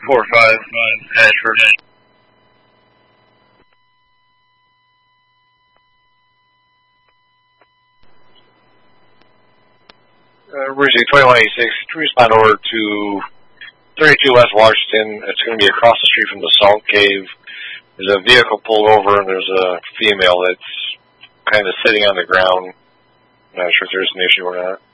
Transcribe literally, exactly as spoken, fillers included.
four five Ashford. Uh, Ridgely twenty-one eighty-six, to respond over to thirty-two West Washington. It's going to be across the street from the Salt Cave. There's a vehicle pulled over, and there's a female that's kind of sitting on the ground. I'm not sure if there's an issue or not.